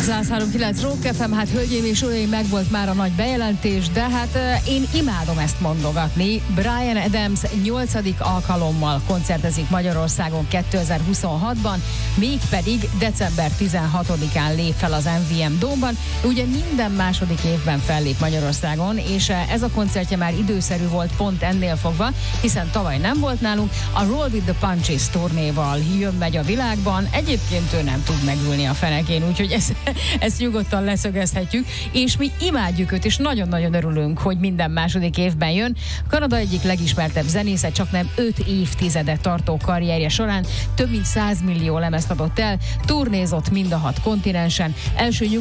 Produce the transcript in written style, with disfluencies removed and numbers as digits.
103.9 Rock FM, hát hölgyeim és uraim, megvolt már a nagy bejelentés, de hát én imádom ezt mondogatni. Bryan Adams 8. alkalommal koncertezik Magyarországon 2026-ban, mégpedig december 16-án lép fel az MVM Dome-ban. Ugye minden második évben fellép Magyarországon, és ez a koncertje már időszerű volt pont ennél fogva, hiszen tavaly nem volt nálunk. A Roll with the Punches turnéval jön-megy a világban, egyébként ő nem tud megülni a fenekén, úgyhogy ezt nyugodtan leszögezhetjük, és mi imádjuk őt, és nagyon-nagyon örülünk, hogy minden második évben jön. Kanada egyik legismertebb zenésze, csak nem 5 évtizedet tartó karrierje során több mint 100 millió lemezt adott el, turnézott mind a 6 kontinensen, első